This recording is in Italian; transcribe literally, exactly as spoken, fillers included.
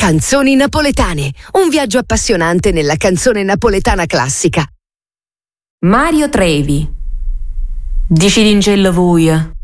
Canzoni napoletane, un viaggio appassionante nella canzone napoletana classica. Mario Trevi. Dici d'incello vuia.